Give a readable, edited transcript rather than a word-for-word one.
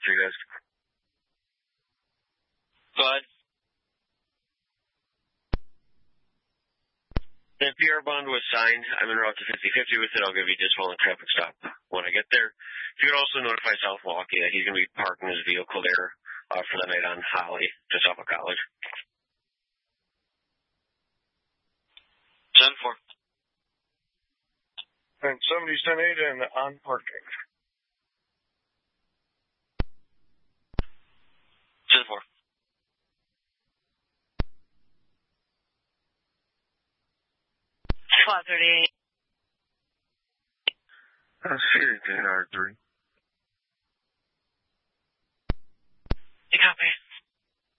guys. Go ahead. The PR bond was signed. I'm en route to 50-50 with it. I'll give you just following traffic stop when I get there. If you could also notify South Milwaukee that he's going to be parking his vehicle there for the night on Holly, just off of College. 10-4. And 70-10-8 and on parking. 10-4. Squad 38. Sirius 10R3.